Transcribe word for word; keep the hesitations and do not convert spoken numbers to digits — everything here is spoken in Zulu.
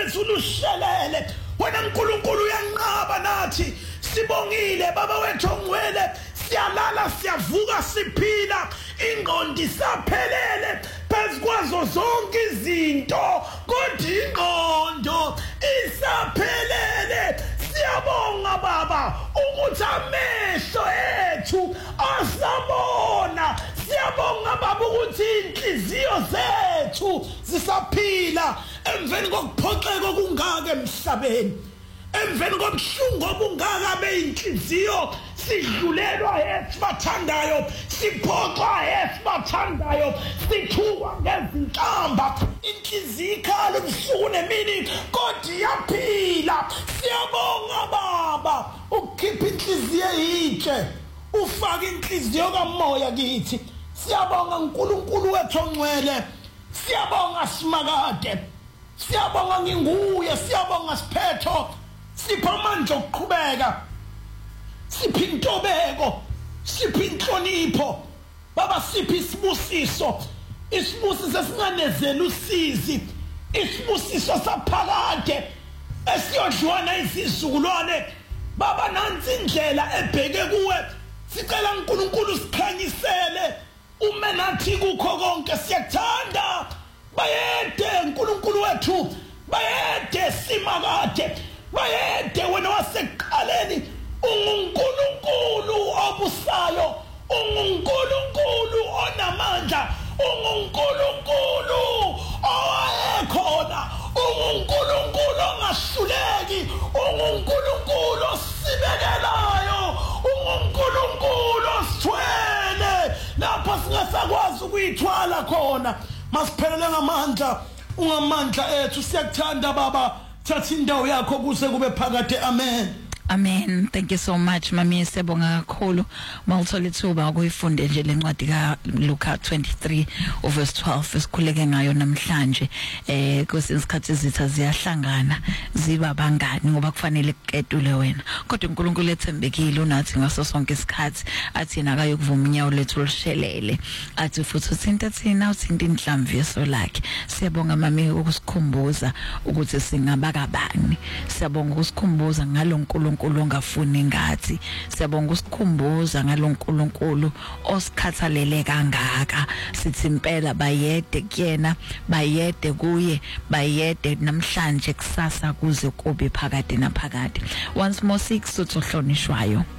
lethu lushelele wena uNkulunkulu uyanqaba nathi sibongile baba wethu ongcwele siyalala siyavuka siphila ingqondo isaphelele phezukwazo zonke izinto kodwa ingqondo isaphelele siyabonga baba ukuthi amehlo ethu asabona siyabonga baba ukuthi inhliziyo zethu zisaphila emveni kokuphoxeka okungaka emhlabeni emveni kobuhlungu obungaka beyinhliziyo sidlulelwa esibathandayo siphoxwa esibathandayo sithukwa ngezinhlamba inhliziyo ikhala ubusuku nemini kodwa iyaphila siyabonga baba ukukhipha inhliziyo yitshe ufaka inhliziyo kamoya kithi siyabonga uNkulunkulu wethu ongcwele siyabonga simakade siyabonga nginguye siyabonga siphetho sipha amandla okuqhubeka sipha intobeko sipha inhlonipho baba sipha isibusiso isibusiso singanezela usizi isibusiso saphakade esiyodliwana izizukulwane baba nansi indlela ebheke kuwe sicela uNkulunkulu sikhanyisele uma nathi kukho konke siyakuthanda bayede uNkulunkulu wethu bayede simakade bayede wena wasekuqaleni uNkulunkulu obusayo uNkulunkulu onamandla uNkulunkulu owayekhona uNkulunkulu ongahluleki uNkulunkulu osibekelayo uNkulunkulu osithwele lapho singasakwazi ukuyithwala khona masiphelele ngamandla ungamandla ethu siyakuthanda baba thatha indawo yakho kuze kube phakade amen. Amen. Thank you so much mami siyabonga kakhulu mawuthola ithuba ukuyifunde nje lencwadi ka Luka twenty-three verse twelve esikhuleke ngayo namhlanje eh kwesinsikhathi izitha ziyahlangana ziba bangani ngoba kufanele kuketule wena kodwa uNkulunkulu ethembekile unathi ngaso sonke isikhathi athi yena akayokuvuma inyawo lethu lishelele athi futhi uthinta thina uthinta inhlamviso lakhe siyabonga mami ukusikhumbuza ukuthi singaba kabani siyabonga ukusikhumbuza ngalo uNkulunkulu uNkulunkulu ongafuni ngathi siyabonga usikhumbuza ngaloNkulunkulu osikhathalele kangaka sithi impela bayede kuyena bayede kuye bayede namhlanje kusasa kuze kube phakade naphakade once more six sothohlonishwayo